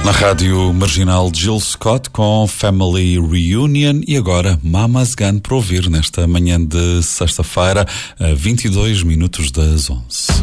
Na Rádio Marginal, Jill Scott com Family Reunion e agora Mama's Gun para ouvir nesta manhã de sexta-feira, a 22 minutos das 11.